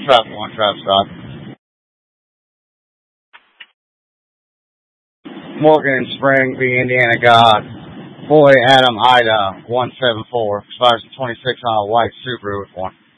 Trap stock. Morgan and Spring v. Indiana God. Boy Adam Ida 174. Expires in 26 on a white Subaru with one.